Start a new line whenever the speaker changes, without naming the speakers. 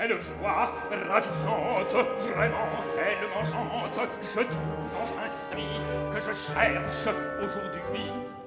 quelle voix ravissante, vraiment, elle m'enchante. Je trouve enfin celui que je cherche aujourd'hui.